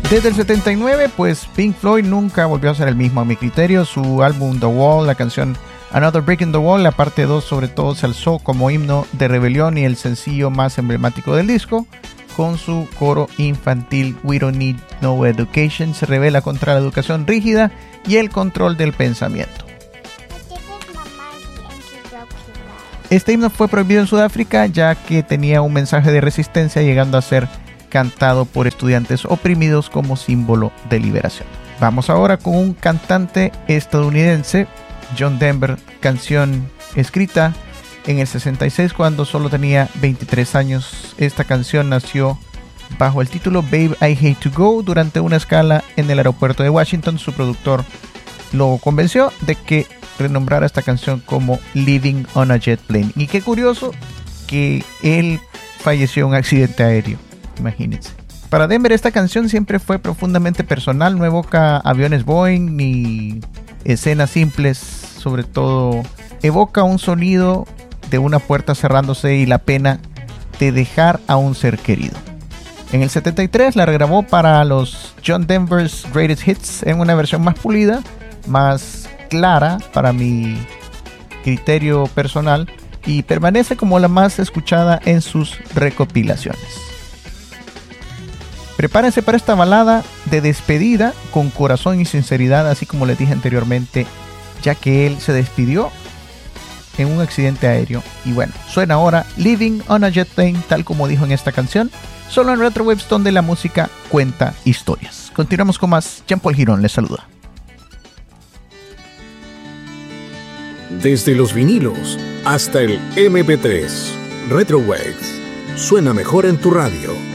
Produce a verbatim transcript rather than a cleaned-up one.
Desde el setenta y nueve, pues Pink Floyd nunca volvió a ser el mismo a mi criterio. Su álbum The Wall, la canción Another Brick in the Wall, la parte dos sobre todo se alzó como himno de rebelión y el sencillo más emblemático del disco, con su coro infantil We Don't Need No Education, se revela contra la educación rígida y el control del pensamiento. Este himno fue prohibido en Sudáfrica ya que tenía un mensaje de resistencia, llegando a ser cantado por estudiantes oprimidos como símbolo de liberación. Vamos ahora con un cantante estadounidense, John Denver, canción escrita en el sesenta y seis cuando solo tenía veintitrés años. Esta canción nació bajo el título Babe I Hate to Go. Durante una escala en el aeropuerto de Washington, su productor lo convenció de que renombrara esta canción como Living on a Jet Plane. Y qué curioso que él falleció en un accidente aéreo. Imagínense. Para Denver esta canción siempre fue profundamente personal, no evoca aviones Boeing ni escenas simples, sobre todo evoca un sonido de una puerta cerrándose y la pena de dejar a un ser querido. En el setenta y tres la regrabó para los John Denver's Greatest Hits en una versión más pulida, más clara para mi criterio personal, y permanece como la más escuchada en sus recopilaciones. Prepárense para esta balada de despedida con corazón y sinceridad, así como les dije anteriormente, ya que él se despidió en un accidente aéreo. Y bueno, suena ahora Living on a Jet Plane, tal como dijo en esta canción, solo en Retrowebs, donde la música cuenta historias. Continuamos con más. Jean-Paul Girón les saluda. Desde los vinilos hasta el eme pe tres, Retrowebs suena mejor en tu radio.